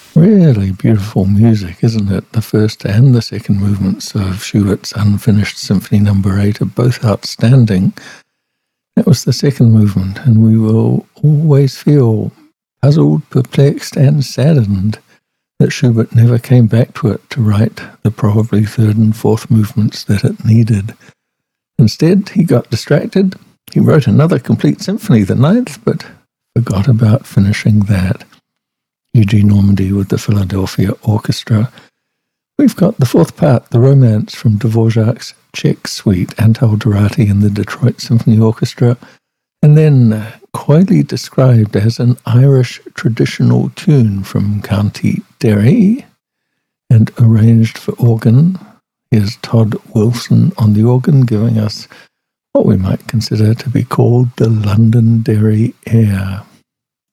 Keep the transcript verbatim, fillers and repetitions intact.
Really beautiful music, isn't it? The first and the second movements of Schubert's Unfinished Symphony Number eight are both outstanding. That was the second movement, and we will always feel puzzled, perplexed, and saddened that Schubert never came back to it to write the probably third and fourth movements that it needed. Instead, he got distracted. He wrote another complete symphony, the ninth, but forgot about finishing that. Eugene Normandy with the Philadelphia Orchestra. We've got the fourth part, the Romance from Dvorak's Czech Suite, Antal Dorati and the Detroit Symphony Orchestra, and then uh, coyly described as an Irish traditional tune from County Derry and arranged for organ. Here's Todd Wilson on the organ giving us what we might consider to be called the Londonderry air.